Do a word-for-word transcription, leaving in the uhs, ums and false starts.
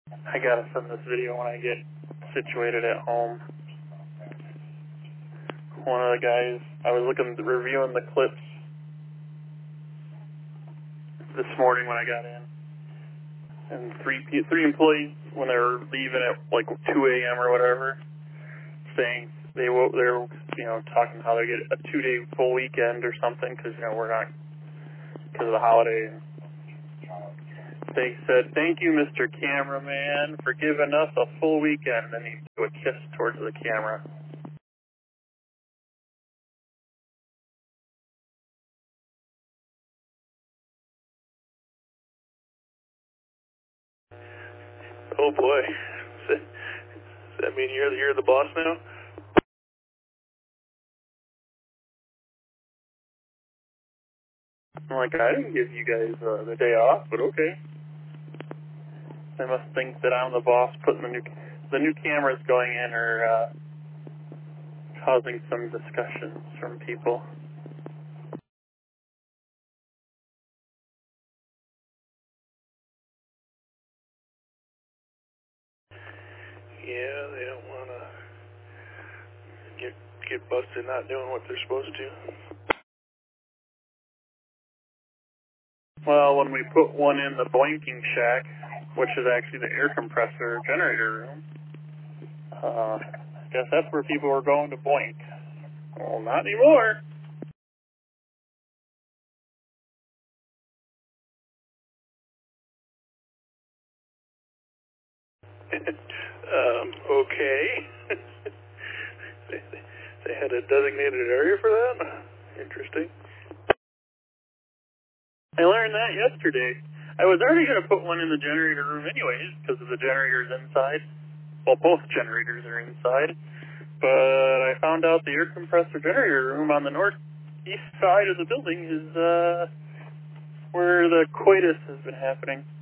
I gotta send this video when I get situated at home. One of the guys, I was looking, reviewing the clips this morning when I got in, and three three employees, when they were leaving at like two a m or whatever, saying they wo- they're you know talking how they get a two day full weekend or something because you know we're not because of the holiday. They said, "Thank you, Mister Cameraman, for giving us a full weekend." And then he threw a kiss towards the camera. Oh boy, does that mean you're you're the boss now? I'm like, I didn't give you guys uh, the day off, but okay. They must think that I'm the boss putting the new the new cameras going in are uh, causing some discussions from people. Yeah, they don't want to get get busted not doing what they're supposed to. Well, when we put one in the blanking shack, which is actually the air compressor generator room, uh, I guess that's where people were going to blink. Well, not anymore. um, okay. they, they had a designated area for that? Interesting. I learned that yesterday. I was already going to put one in the generator room anyways, because of the generators inside. Well, both generators are inside. But I found out the air compressor generator room on the northeast side of the building is uh, where the coitus has been happening.